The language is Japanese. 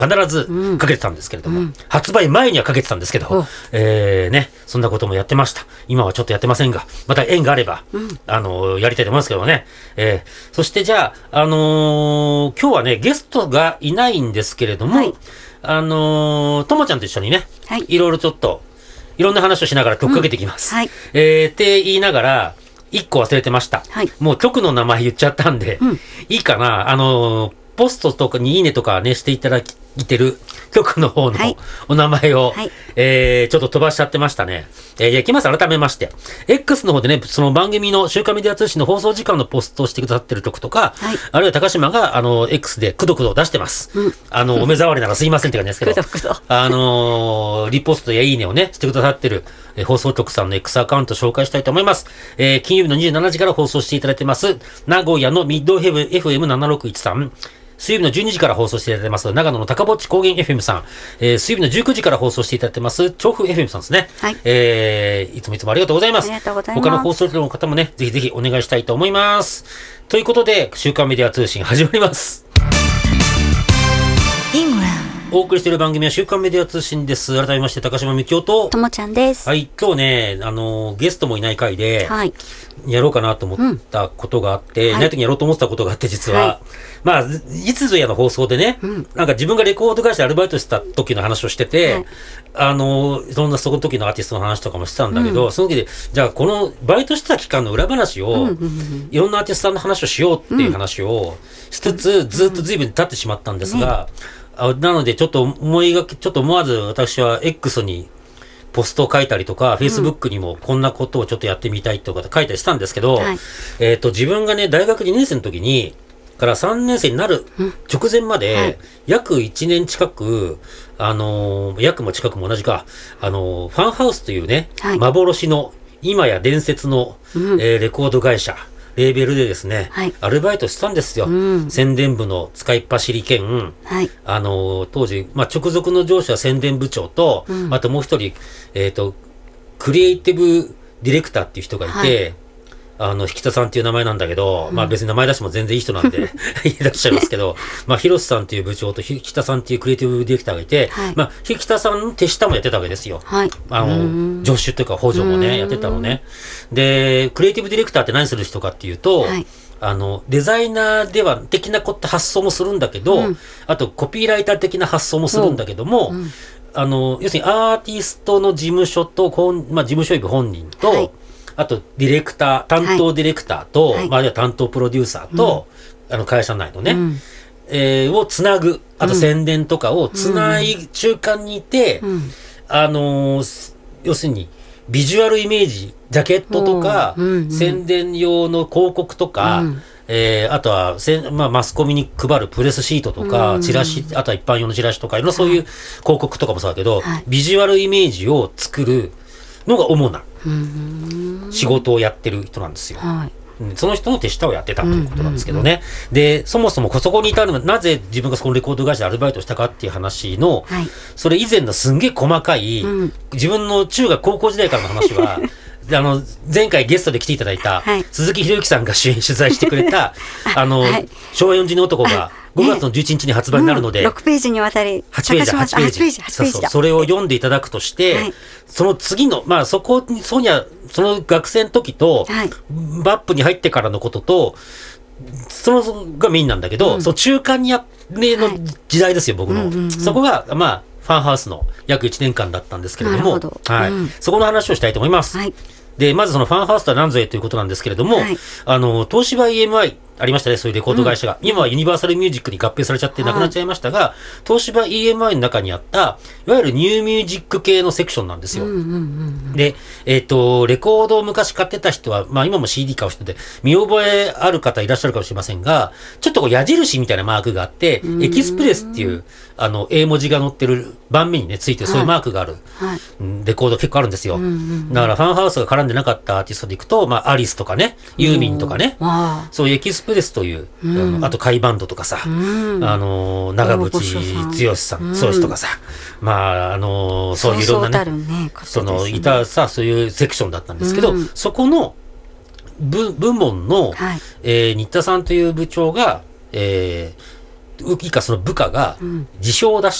必ずかけてたんですけれども、発売前にはかけてたんですけど、そんなこともやってました。今はちょっとやってませんが、また縁があれば、やりたいと思いますけどね。そしてじゃあ、今日はね、ゲストがいないんですけれども、ともちゃんと一緒にね、いろいろちょっと、いろんな話をしながら曲かけていきます。って言いながら、一個忘れてました。もう曲の名前言っちゃったんで、いいかな。ポストとかにいいねとかね、していただいてる曲の方のお名前を、ちょっと飛ばしちゃってましたね。いきます。改めまして。X の方でね、その番組の週刊メディア通信の放送時間のポストをしてくださってる曲とか、あるいは高島が、X でくどくど出してます。お目障りならすいませんって感じですけど、リポストやいいねをね、してくださってる、放送局さんの X アカウント紹介したいと思います。金曜日の27時から放送していただいてます、名古屋のミッドヘブ FM7613、水曜日の12時から放送していただいてます、長野の高ぼっち高原 FM さん、水曜日の19時から放送していただいてます、調布 FM さんですね。いつもいつもありがとうございます。他の放送局の方もね、ぜひぜひお願いしたいと思います。ということで、週刊メディア通信始まります。お送りしている番組は週刊メディア通信です。改めまして、高島みきおと、 ともちゃんです。 はい、今日ね、ゲストもいない回で、やろうかなと思ったことがあって、いない時にやろうと思ってたことがあって、実は。まあ、いつぞやの放送でね、なんか自分がレコード会社でアルバイトした時の話をしてて、その時のアーティストの話とかもしてたんだけど、その時で、じゃあこのバイトしてた期間の裏話を、いろんなアーティストさんの話をしようっていう話をしつつ、ずっと随分経ってしまったんですが、なのでちょっと思わず私は X にポストを書いたりとか、Facebook にもこんなことをちょっとやってみたいとか書いたりしたんですけど、自分がね、大学2年生の時に、から3年生になる直前まで、約1年近く、約も近くも同じか、ファンハウスというね、幻の、今や伝説の、レコード会社、レーベルでですね、アルバイトしたんですよ。宣伝部の使いっ走り兼、当時、直属の上司は宣伝部長と、あともう一人、クリエイティブディレクターっていう人がいて、引田さんっていう名前なんだけど、別に名前出しても全然いい人なんで言い出しちゃいますけど、広瀬さんっていう部長と引田さんっていうクリエイティブディレクターがいて、引田さんの手下もやってたわけですよ。助手というか補助もね、やってたのね。で、クリエイティブディレクターって何する人かっていうと、デザイナーでは的な発想もするんだけど、あとコピーライター的な発想もするんだけども、要するにアーティストの事務所と、事務所行く本人と、あとディレクター、担当ディレクターと、あるいは担当プロデューサーと、会社内のね、をつなぐ、あと宣伝とかをつない中間にいて、要するにビジュアルイメージ、ジャケットとか、宣伝用の広告とか、あとはマスコミに配るプレスシートとか、チラシ、あとは一般用のチラシとか、いろんなそういう広告とかもそうだけど、ビジュアルイメージを作るのが主な仕事をやってる人なんですよ。その人の手下をやってたということなんですけどね。で、そもそもそこにいたのは、なぜ自分がそのレコード会社でアルバイトしたかっていう話の、それ以前のすんげえ細かい、自分の中学高校時代からの話は、前回ゲストで来ていただいた、鈴木博之さんが取材してくれた、昭和40年男が5月の11日に発売になるので、 6ページにわたり、 8ページ。それを読んでいただくとして、その次の、その学生の時と、バップに入ってからのことと、そのがメインなんだけど、その中間にの時代ですよ、僕の。そこが、ファンハウスの約1年間だったんですけれども、そこの話をしたいと思います。で、まずそのファンハウスとは何ぞやということなんですけれども、東芝 EMI ありましたね、そういうレコード会社が。今はユニバーサルミュージックに合併されちゃってなくなっちゃいましたが、東芝 EMI の中にあった、いわゆるニューミュージック系のセクションなんですよ。で、レコードを昔買ってた人は、今も CD 買う人で、見覚えある方いらっしゃるかもしれませんが、ちょっと矢印みたいなマークがあって、エキスプレスっていう、英文字が載ってる盤面にね、ついてそういうマークがある、レコード結構あるんですよ。だからファンハウスが絡んでなかったアーティストでいくと、アリスとかね、ユーミンとかね、そういうエキスプレスという、あと甲斐バンドとかさ、長渕剛さん、剛とかさ、そういういろんなね、いたさ、そういうセクションだったんですけど、そこの部門の、新田さんという部長が、 以下その部下が自称を出し